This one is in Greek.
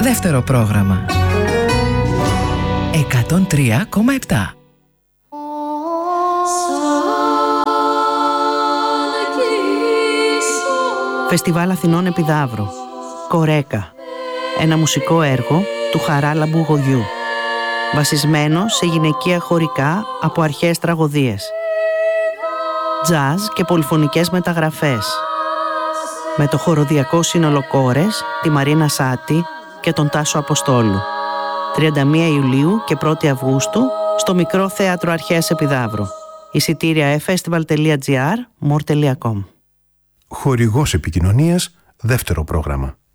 δεύτερο πρόγραμμα. 103,7. Φεστιβάλ Αθηνών Επιδαύρου. Κορέκα. Ένα μουσικό έργο του Χαράλαμπου Μπογιού, βασισμένο σε γυναικεία χωρικά από αρχαίες τραγωδίες. Τζαζ και πολυφωνικές μεταγραφές. Με το χοροδιακό σύνολο Κόρες, τη Μαρίνα Σάτη και τον Τάσο Αποστόλου. 31 Ιουλίου και 1 Αυγούστου στο Μικρό Θέατρο Αρχαίας Επιδαύρου. Εισιτήρια festival.gr, more.com. Χορηγός επικοινωνίας, δεύτερο πρόγραμμα.